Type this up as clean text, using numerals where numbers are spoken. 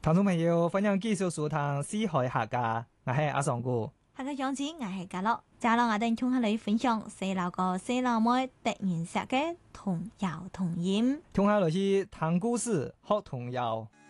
聽眾朋友，歡迎繼續收聽《四海客家》，我係阿尚哥。 下個樣子我係嘉樂，接落我哋同下你分享細路哥細路妹突然識嘅童謠童演， 聽下來是聽故事學童謠。